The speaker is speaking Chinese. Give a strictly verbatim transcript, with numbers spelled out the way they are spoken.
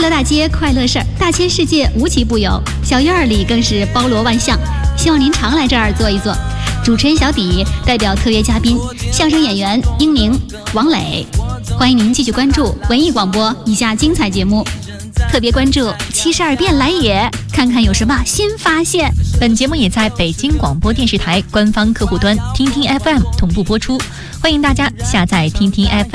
乐大街快乐事儿，大千世界无奇不有，小院儿里更是包罗万象。希望您常来这儿坐一坐。主持人小底代表特约嘉宾相声演员英宁、王磊，欢迎您继续关注文艺广播以下精彩节目。特别关注七十二变来也，看看有什么新发现。 本节目也在北京广播电视台官方客户端听听 F M 同步播出，欢迎大家下载听听 F M。